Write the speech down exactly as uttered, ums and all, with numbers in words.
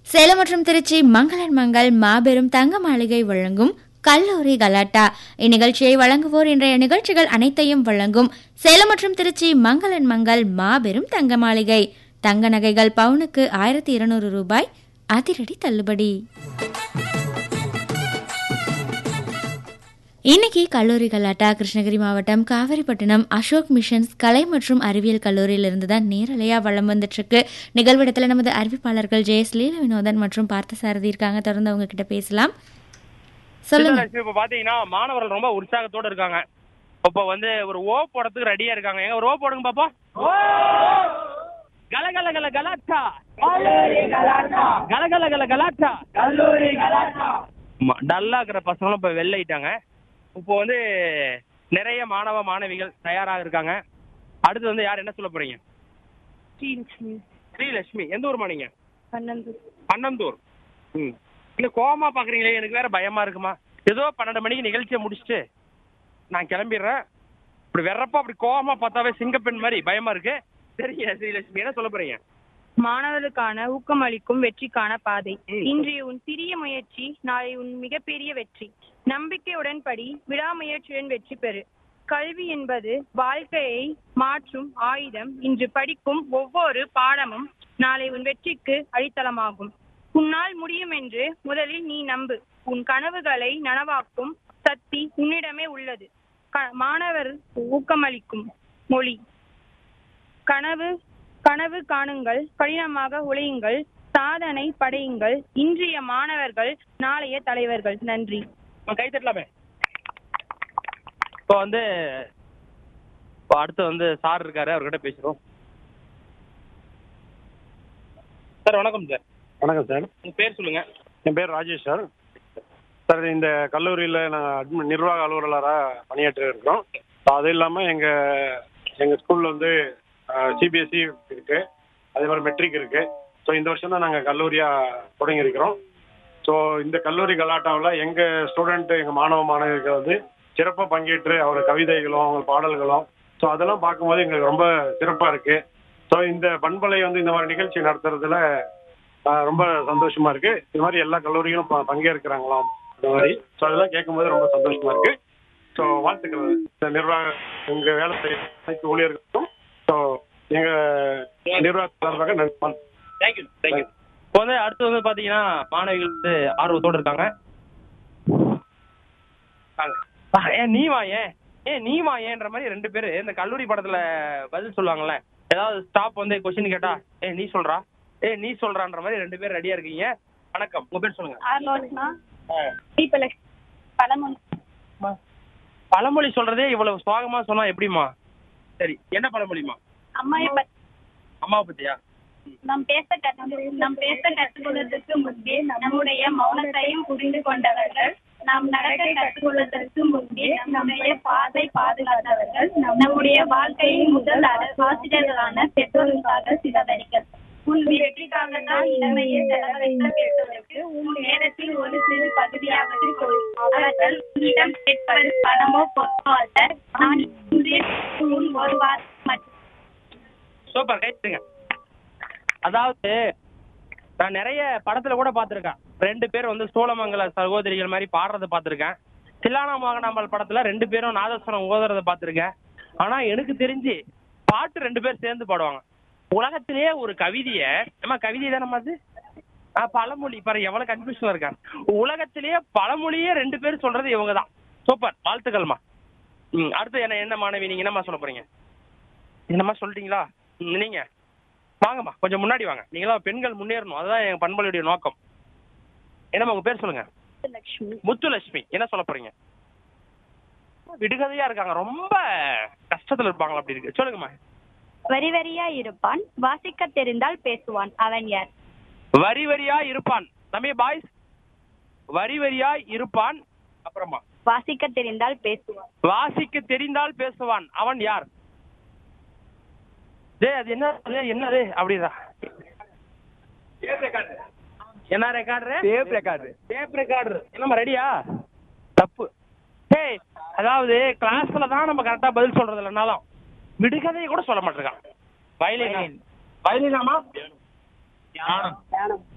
சேலம் மற்றும் திருச்சி மங்களன் மங்கள் மாபெரும் தங்க மாளிகை வழங்கும் கல்லூரி கலாட்டா. இந்நிகழ்ச்சியை வழங்குவோர் இன்றைய நிகழ்ச்சிகள் அனைத்தையும் வழங்கும் சேலம் மற்றும் திருச்சி மங்களன் மங்கள் மாபெரும் தங்க மாளிகை. தங்க நகைகள் பவுனுக்கு ஆயிரத்தி இருநூறு ரூபாய் அதிரடி தள்ளுபடி. இன்னைக்கு கல்லூரி கலாட்டா கிருஷ்ணகிரி மாவட்டம் காவிரிப்பட்டினம் அசோக் மிஷன்ஸ் கலை மற்றும் அறிவியல் கல்லூரியிலிருந்து தான் நேரலையா வளம் வந்துட்டு இருக்கு. நிகழ்விடத்துல நமது அறிவிப்பாளர்கள் ஜெயஸ் லீல வினோதன் மற்றும் பார்த்தசாரதி இருக்காங்க. தொடர்ந்து அவங்க கிட்ட பேசலாம். சொல்லுங்க. இப்ப பாத்தீங்கன்னா மாணவர்கள் ரொம்ப உற்சாகத்தோட இருக்காங்க. இப்ப வந்து ஒரு ஓ போடத்துக்கு ரெடியா இருக்காங்க. எங்க ஒரு ஓ போடுங்க பாப்பா. கலகல கல கலாட்டா கலகல கல கலாட்டா டல்லா இருக்கிற பசங்களும் இப்ப வெள்ளையிட்டாங்க. இப்போ வந்து நிறைய மாணவ மாணவிகள் தயாராக இருக்காங்க. அடுத்து வந்து யார் என்ன சொல்ல போறீங்க? ஸ்ரீலட்சுமி. ஸ்ரீலட்சுமி எந்த ஊர்மா நீங்க? பன்னந்தூர். பன்னந்தூர். ம் இல்லை கோவமா பாக்குறீங்களே, எனக்கு வேற பயமா இருக்குமா. ஏதோ பன்னெண்டு மணிக்கு நிகழ்ச்சியை முடிச்சுட்டு நான் கிளம்பிடுறேன். இப்படி வெறப்பா அப்படி கோவமா பார்த்தாவே சிங்கப்பெண் மாதிரி பயமா இருக்கு. சரிங்க ஸ்ரீலட்சுமி, என்ன சொல்ல போறீங்க? மாணவர்களுக்கான ஊக்கமளிக்கும் வெற்றிக்கான பாதை. இன்றைய உன் சிறிய முயற்சி நாளை உன் மிகப்பெரிய வெற்றி. நம்பிக்கையுடன் படி, விடாமுயற்சியுடன் வெற்றி பெறு. கல்வி என்பது வாழ்க்கையை மாற்றும் ஆயுதம். இன்று படிக்கும் ஒவ்வொரு பாடமும் நாளை உன் வெற்றிக்கு அடித்தளமாகும். உன்னால் முடியும் என்று முதலில் நீ நம்பு. உன் கனவுகளை நனவாக்கும் சக்தி உன்னிடமே உள்ளது. மாணவர் ஊக்கமளிக்கும் மொழி. கனவு கனவு காணுங்கள், கடினமாக உழையுங்கள், சாதனை படையுங்கள். இன்றைய மாணவர்கள் நாளைய தலைவர்கள். நன்றி. கை தட்டலாமே. இப்போ வந்து இப்போ அடுத்து வந்து சார் இருக்காரு, அவர்கிட்ட பேசுறோம். சார் வணக்கம் சார். வணக்கம் சார். உங்க பேர் சொல்லுங்க. என் பேர் ராஜேஷ் சார். சார் இந்த கல்லூரியில் நாங்கள் அட்மி நிர்வாக அலுவலராக பணியாற்றி இருக்கிறோம். அது இல்லாமல் எங்கள் எங்கள் ஸ்கூலில் வந்து சிபிஎஸ்சி இருக்குது, அதே மாதிரி மெட்ரிக் இருக்குது. ஸோ இந்த வருஷம் தான் நாங்கள் கல்லூரியாக தொடங்கியிருக்கிறோம். ஸோ இந்த கல்லூரி கலாட்டாவில் எங்கள் ஸ்டூடெண்ட்டு எங்கள் மாணவ மாணவிகள் வந்து சிறப்பாக பங்கேற்று அவர் கவிதைகளும் அவங்க பாடல்களும் ஸோ அதெல்லாம் பார்க்கும்போது எங்களுக்கு ரொம்ப சிறப்பாக இருக்குது. ஸோ இந்த பண்பலை வந்து இந்த மாதிரி நிகழ்ச்சி நடத்துறதுல ரொம்ப சந்தோஷமாக இருக்குது. இது மாதிரி எல்லா கல்லூரிகளும் ப பங்கேற்கிறாங்களாம் இந்த மாதிரி. ஸோ அதெல்லாம் கேட்கும்போது ரொம்ப சந்தோஷமாக இருக்குது. ஸோ வாழ்த்துக்கள். இந்த நிர்வாக எங்கள் வேலை செய்ய அனைத்து ஊழியர்களுக்கும் ஸோ எங்கள் நிர்வாகத்தினருக்காக நன்றி. Thank you thank you. இப்போ வந்து அடுத்து வந்து பார்த்தீங்கன்னா மாணவிகள் வந்து ஆர்வத்தோடு இருக்காங்க. ஏன் நீ வா, ஏன் ஏன் நீ வா ஏன்ற மாதிரி ரெண்டு பேர் இந்த கல்லூரி படத்தில் பதில் சொல்லுவாங்கல்ல, ஏதாவது ஸ்டாப் வந்து கொஸ்டின் கேட்டா ஏ நீ சொல்றா ஏ நீ சொல்றான்ற மாதிரி ரெண்டு பேர் ரெடியா இருக்கீங்க. வணக்கம், உங்க பேர் சொல்லுங்க. பழமொழி பழமொழி சொல்றதே இவ்வளவு சுவாகமா சொன்னா எப்படிமா? சரி, என்ன பழமொழிமா? அம்மாவை பத்தி. அம்மாவை பத்தியா? நாம் பேச கற்று நாம் பேச கற்றுக்கொள்வதற்கு முன்பே நம்முடைய மௌனத்தையும் புரிந்து கொண்டவர்கள். நாம் நடக்க கற்றுக்கொள்வதற்கு முன்பே நம்முடைய பாதை பாதுகாத்தவர்கள். நம்முடைய வாழ்க்கையின் முதல் ஆசிரியர்களான பெற்றோர்களுக்காக சிலவரிகள். உன் வெற்றிக்காக தான் இளமையை செலவழிக்க கேட்பதற்கு உன் நேரத்தில் ஒரு சிறு பகுதியாவது கொள். அவர்கள் உன்னிடம் கேட்பது பணமோ பொருளோ அல்ல. நான் உன் ஒரு வார்த்தை. சூப்பர், கைட்டுங்க. அதாவது நான் நிறைய படத்துல கூட பார்த்துருக்கேன். ரெண்டு பேரும் வந்து சோழமங்கல சகோதரிகள் மாதிரி பாடுறத பார்த்துருக்கேன். தில்லானா மோகனாம்பாள் படத்துல ரெண்டு பேரும் நாதஸ்வரம் ஓதுறத பார்த்துருக்கேன். ஆனா எனக்கு தெரிஞ்சு பாட்டு ரெண்டு பேர் சேர்ந்து பாடுவாங்க. உலகத்திலேயே ஒரு கவிதைய நம்ம கவிதை தானே அது பழமொழி பாரு, எவ்வளவு கன்ஃபியூஷன் இருக்காங்க. உலகத்திலேயே பழமொழியே ரெண்டு பேரும் சொல்றது இவங்க தான். சூப்பர், வாழ்த்துக்கள்மா. ம் அடுத்து என்ன என்ன மாணவி நீங்க என்னம்மா சொல்ல போறீங்க? என்னம்மா சொல்லிட்டீங்களா? நீங்க வாங்கம்மா, கொஞ்சம் முன்னாடி வாங்க. நீங்களாம் பெண்கள் முன்னேறணும், அதுதான் என் பண்பலையுடைய நோக்கம். என்னம்மா உங்க பேர் சொல்லுங்க? முத்துலட்சுமி. என்ன சொல்ல போறீங்க? விடுகதையா இருக்காங்க, ரொம்ப கஷ்டத்துல இருப்பாங்களா அப்படி இருக்கு. சொல்லுங்கம்மா. வரி வரியா இருப்பான், வாசிக்க தெரிந்தால் பேசுவான், அவன் யார்? வரி வரியா இருப்பான். நம்ம பாய்ஸ் வரி வரியா இருப்பான், அப்புறமா வாசிக்க தெரிந்தால் பேசுவான். வாசிக்க தெரிந்தால் பேசுவான், அவன் யார்? டே அது என்ன என்னது அப்படிதா? என்ன recorder? Tape recorder. Tape recorder. என்னம்மா ரெடியா? தப்பு. டேய் அதாவது கிளாஸ்ல தான் நம்ம கரெக்டா பதில் சொல்றது இல்லைனாலும் விடுகதையை கூட சொல்ல மாட்டிருக்கான். வயலின் வயலினாமா?